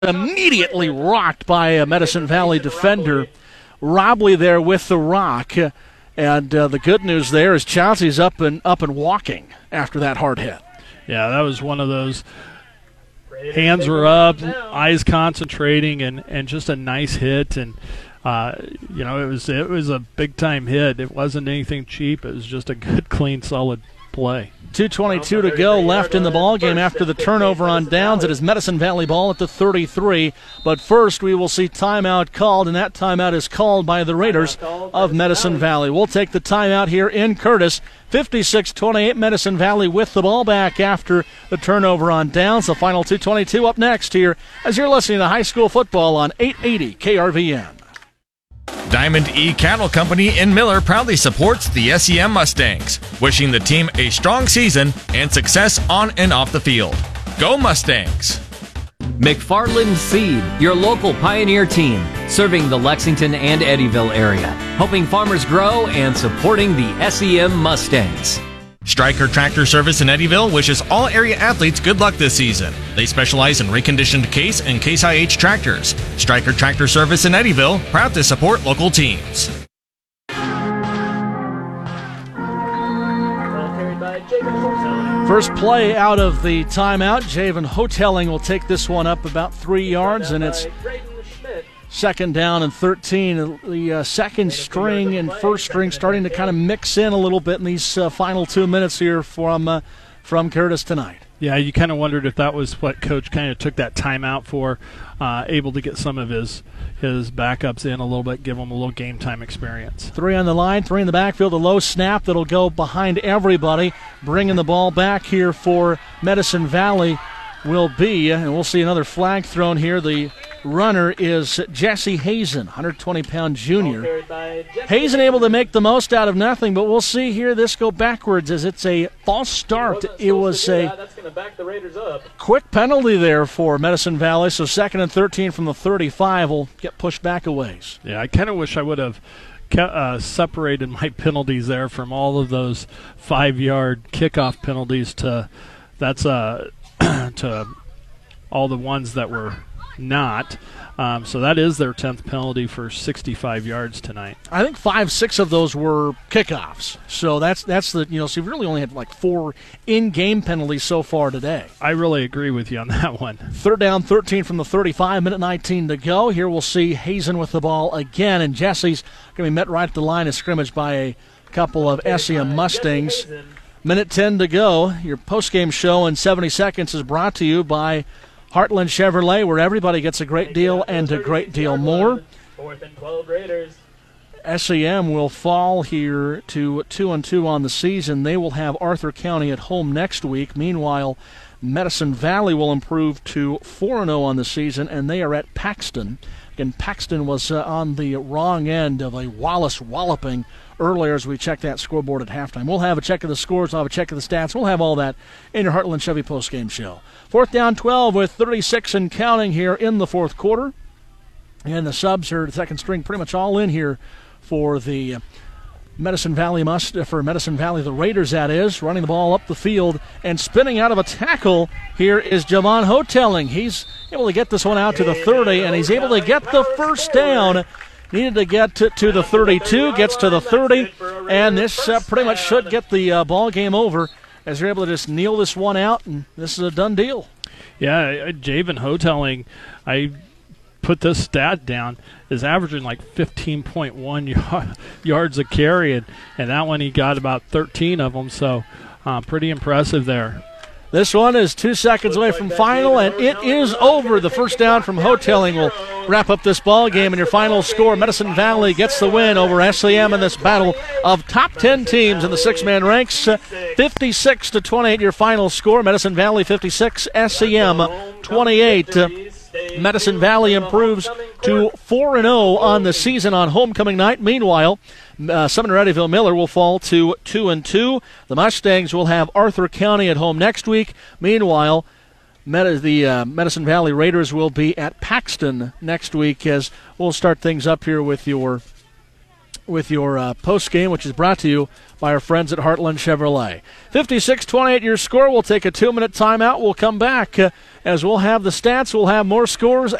immediately rocked by a Medicine Valley defender. Robley there with the rock. And the good news there is Chauncey's up and walking after that hard hit. Yeah, that was one of those hands were up, eyes concentrating, and just a nice hit. And it was a big time hit. It wasn't anything cheap. It was just a good, clean, solid play. 2:22 to go left in the ball game after the turnover on downs. It is Medicine Valley ball at the 33. But first, we will see timeout called, and that timeout is called by the Raiders of Medicine Valley. We'll take the timeout here in Curtis. 56-28, Medicine Valley with the ball back after the turnover on downs. The final 2:22 up next here as you're listening to high school football on 880 KRVN. Diamond E Cattle Company in Miller proudly supports the SEM Mustangs, wishing the team a strong season and success on and off the field. Go Mustangs! McFarland Seed, your local Pioneer team, serving the Lexington and Eddyville area, helping farmers grow and supporting the SEM Mustangs. Stryker Tractor Service in Eddyville wishes all area athletes good luck this season. They specialize in reconditioned Case and Case IH tractors. Stryker Tractor Service in Eddyville, proud to support local teams. First play out of the timeout. Javen Hoteling will take this one up about 3 yards, and it's second down and 13. The second string and first string starting to kind of mix in a little bit in these final 2 minutes here from Curtis tonight. Yeah, you kind of wondered if that was what Coach kind of took that timeout for, able to get some of his backups in a little bit, give them a little game time experience. 3 on the line, 3 in the backfield, a low snap that'll go behind everybody. Bringing the ball back here for Medicine Valley will be, and we'll see another flag thrown here. The runner is Jesse Hazen, 120-pound junior. Hazen able to make the most out of nothing, but we'll see here this go backwards as it's a false start. It was a quick penalty there for Medicine Valley, so second and 13 from the 35 will get pushed back a ways. Yeah, I kind of wish I would have separated my penalties there from all of those 5-yard kickoff penalties to all the ones that were not. So that is their 10th penalty for 65 yards tonight. I think 5-6 of those were kickoffs. So that's the so you've really only had like 4 in-game penalties so far today. I really agree with you on that one. Third down, 13 from the 35, minute 19 to go. Here we'll see Hazen with the ball again, and Jesse's going to be met right at the line of scrimmage by a couple of SEM Mustangs. Minute 10 to go. Your postgame show in 70 seconds is brought to you by Heartland Chevrolet, where everybody gets a great deal and a great deal more. 4th and 12 Raiders. SEM will fall here to 2-2 on the season. They will have Arthur County at home next week. Meanwhile, Medicine Valley will improve to 4-0 on the season, and they are at Paxton. Again, Paxton was on the wrong end of a Wallace walloping earlier as we check that scoreboard at halftime. We'll have a check of the scores, we'll have a check of the stats, we'll have all that in your Heartland Chevy postgame show. 4th down 12 with 36 and counting here in the fourth quarter. And the subs are the second string pretty much all in here for the Medicine Valley the Raiders, that is, running the ball up the field and spinning out of a tackle. Here is Javon Hoteling. He's able to get this one out to the 30, and he's able to get the first down. Needed to get to the 32, gets to the 30, and this pretty much should get the ball game over as they're able to just kneel this one out, and this is a done deal. Yeah, Javen Hoteling, I put this stat down, is averaging like 15.1 yards a carry, and that one he got about 13 of them, so pretty impressive there. This one is 2 seconds away from final, and it is over. The first down from Hoteling will wrap up this ball game. And your final score, Medicine Valley gets the win over SEM in this battle of top 10 teams in the 6-man ranks. 56-28, your final score. Medicine Valley 56, SEM 28. Medicine Valley improves to 4-0 on the season on homecoming night. Meanwhile, Sumner Eddyville Miller will fall to 2-2. The Mustangs will have Arthur County at home next week. Meanwhile, the Medicine Valley Raiders will be at Paxton next week, as we'll start things up here with your with your post game, which is brought to you by our friends at Heartland Chevrolet. 56-28 your score. We'll take a 2-minute timeout. We'll come back as we'll have the stats. We'll have more scores